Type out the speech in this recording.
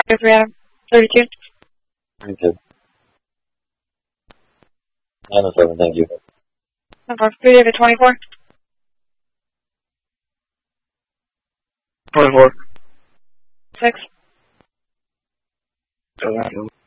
3 Adam. 32. 32. 907, thank you. Number 3 David 24. 24. 6. 11.